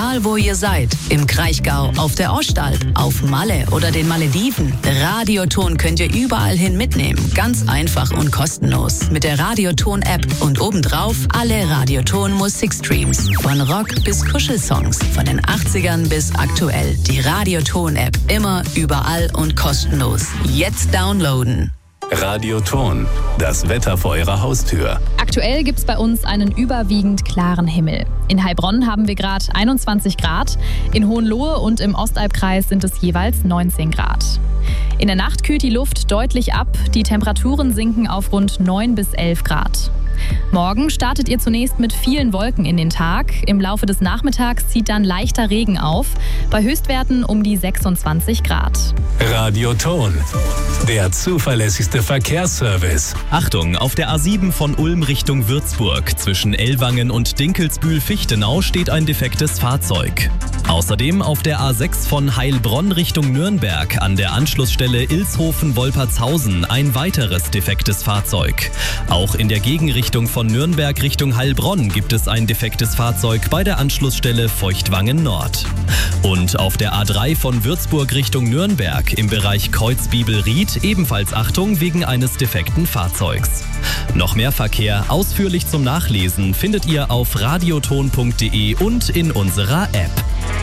Egal wo ihr seid, im Kraichgau, auf der Ostalb, auf Malle oder den Malediven, Radioton könnt ihr überall hin mitnehmen. Ganz einfach und kostenlos. Mit der Radioton-App und obendrauf alle Radioton-Musikstreams. Von Rock bis Kuschelsongs, von den 80ern bis aktuell. Die Radioton-App. Immer, überall und kostenlos. Jetzt downloaden. Radioton, das Wetter vor Ihrer Haustür. Aktuell gibt es bei uns einen überwiegend klaren Himmel. In Heilbronn haben wir gerade 21 Grad, in Hohenlohe und im Ostalbkreis sind es jeweils 19 Grad. In der Nacht kühlt die Luft deutlich ab, die Temperaturen sinken auf rund 9 bis 11 Grad. Morgen startet ihr zunächst mit vielen Wolken in den Tag. Im Laufe des Nachmittags zieht dann leichter Regen auf, bei Höchstwerten um die 26 Grad. Radioton, der zuverlässigste Verkehrsservice. Achtung, auf der A7 von Ulm Richtung Würzburg zwischen Ellwangen und Dinkelsbühl-Fichtenau steht ein defektes Fahrzeug. Außerdem auf der A6 von Heilbronn Richtung Nürnberg an der Anschlussstelle Ilshofen-Wolpertshausen ein weiteres defektes Fahrzeug. Auch in der Gegenrichtung von Nürnberg Richtung Heilbronn gibt es ein defektes Fahrzeug bei der Anschlussstelle Feuchtwangen Nord. Und auf der A3 von Würzburg Richtung Nürnberg im Bereich Kreuzbiebel-Ried ebenfalls Achtung wegen eines defekten Fahrzeugs. Noch mehr Verkehr ausführlich zum Nachlesen findet ihr auf radioton.de und in unserer App.